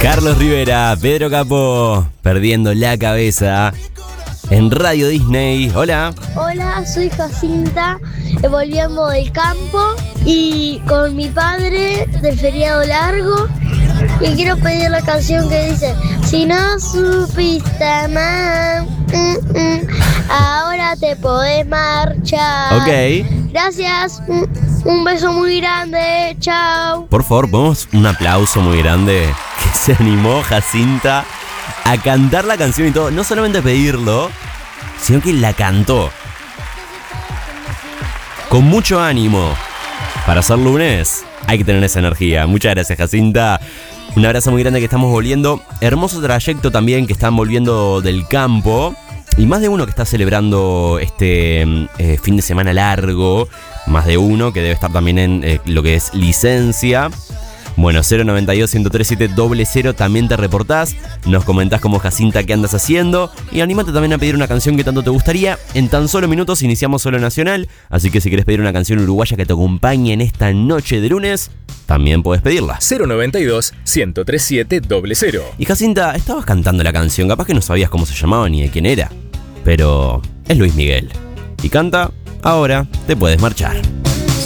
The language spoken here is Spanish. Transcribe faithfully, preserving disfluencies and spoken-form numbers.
Carlos Rivera, Pedro Capó, perdiendo la cabeza en Radio Disney. Hola. Hola, soy Jacinta, volviendo del campo y con mi padre del feriado largo. Y quiero pedir la canción que dice: si no supiste más, mm, mm, ahora te podés marchar. Ok. Gracias, un, un beso muy grande, chao. Por favor, ponemos un aplauso muy grande que se animó Jacinta a cantar la canción y todo. No solamente pedirlo, sino que la cantó con mucho ánimo. Para ser lunes hay que tener esa energía. Muchas gracias, Jacinta. Un abrazo muy grande, que estamos volviendo. Hermoso trayecto también, que están volviendo del campo. Y más de uno que está celebrando este eh, fin de semana largo. Más de uno que debe estar también en eh, lo que es licencia. Bueno, cero noventa y dos, ciento tres siete, cero cero, también te reportás, nos comentás como Jacinta qué andas haciendo y anímate también a pedir una canción que tanto te gustaría. En tan solo minutos iniciamos Solo Nacional, así que si querés pedir una canción uruguaya que te acompañe en esta noche de lunes, también podés pedirla. cero noventa y dos, ciento tres siete, cero cero. Y Jacinta, estabas cantando la canción, capaz que no sabías cómo se llamaba ni de quién era, pero es Luis Miguel y canta Ahora te puedes marchar.